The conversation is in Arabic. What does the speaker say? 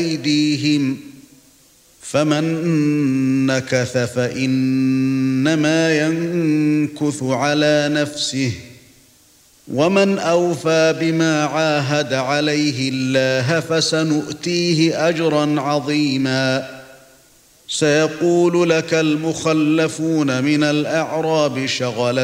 أيديهم فمن نكث فإنما ينكث على نفسه ومن أوفى بما عاهد عليه الله فسنؤتيه أجرا عظيما سيقول لك المخلفون من الأعراب شغلتنا